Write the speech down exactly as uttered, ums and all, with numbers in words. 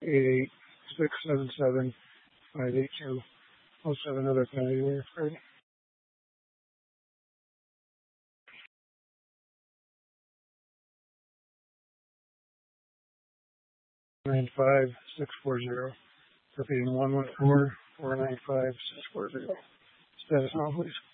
eight eight six seven seven five eight two. Also have another pen anywhere. Nine five six four zero. Repeating one one four four nine five six four zero. Status now, please.